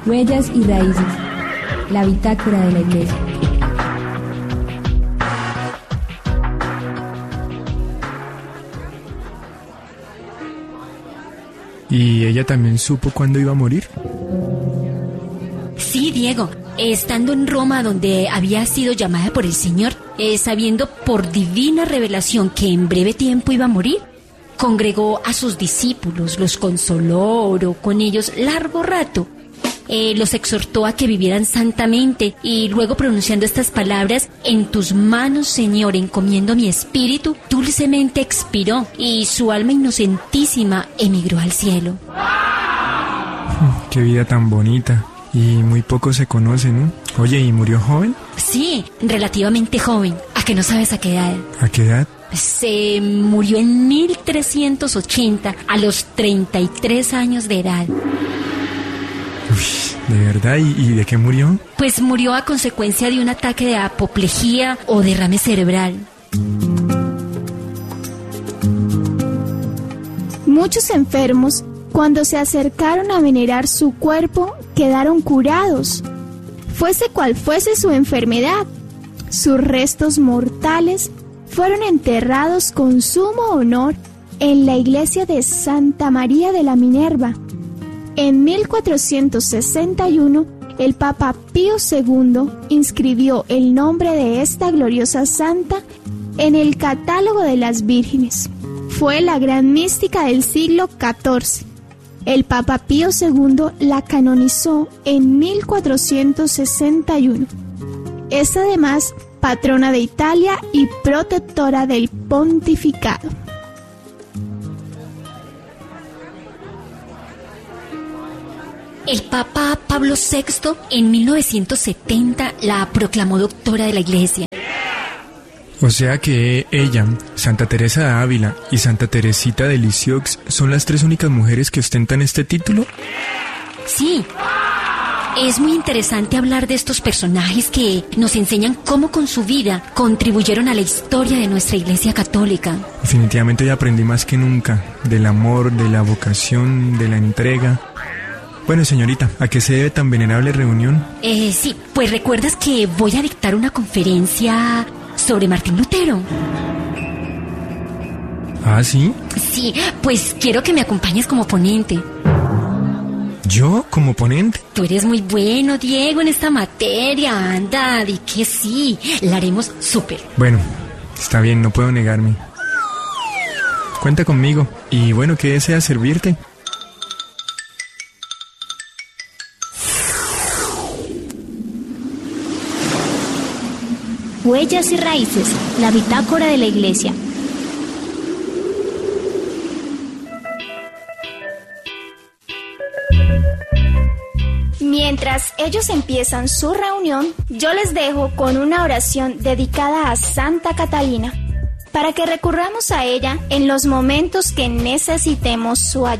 Huellas y raíces. La bitácora de la Iglesia. ¿Y ella también supo cuándo iba a morir? Sí, Diego. Estando en Roma, donde había sido llamada por el Señor, sabiendo por divina revelación que en breve tiempo iba a morir, congregó a sus discípulos, los consoló, oró con ellos largo rato, los exhortó a que vivieran santamente y luego, pronunciando estas palabras: en tus manos, Señor, encomiendo mi espíritu, dulcemente expiró y su alma inocentísima emigró al cielo. Qué vida tan bonita. Y muy poco se conoce, ¿no? Oye, ¿y murió joven? Sí, relativamente joven. ¿A que no sabes a qué edad? ¿A qué edad? Se murió en 1380, a los 33 años de edad. Uy, ¿de verdad? ¿Y de qué murió? Pues murió a consecuencia de un ataque de apoplejía o derrame cerebral. Muchos enfermos, cuando se acercaron a venerar su cuerpo, quedaron curados. Fuese cual fuese su enfermedad, sus restos mortales fueron enterrados con sumo honor en la iglesia de Santa María de la Minerva. En 1461, el Papa Pío II inscribió el nombre de esta gloriosa santa en el catálogo de las vírgenes. Fue la gran mística del siglo XIV. El Papa Pío II la canonizó en 1461. Es además patrona de Italia y protectora del pontificado. El Papa Pablo VI en 1970 la proclamó doctora de la Iglesia. O sea que ella, Santa Teresa de Ávila y Santa Teresita de Lisieux son las tres únicas mujeres que ostentan este título. Sí. Es muy interesante hablar de estos personajes que nos enseñan cómo con su vida contribuyeron a la historia de nuestra Iglesia Católica. Definitivamente hoy aprendí más que nunca del amor, de la vocación, de la entrega. Bueno, señorita, ¿a qué se debe tan venerable reunión? Sí, pues recuerdas que voy a dictar una conferencia sobre Martín Lutero. ¿Ah, sí? Sí, pues quiero que me acompañes como ponente. ¿Yo como ponente? Tú eres muy bueno, Diego, en esta materia. Anda, di que sí, la haremos súper. Bueno, está bien, no puedo negarme. Cuenta conmigo. Y bueno, ¿qué deseas servirte? Huellas y raíces, la bitácora de la Iglesia. Mientras ellos empiezan su reunión, yo les dejo con una oración dedicada a Santa Catalina, para que recurramos a ella en los momentos que necesitemos su ayuda.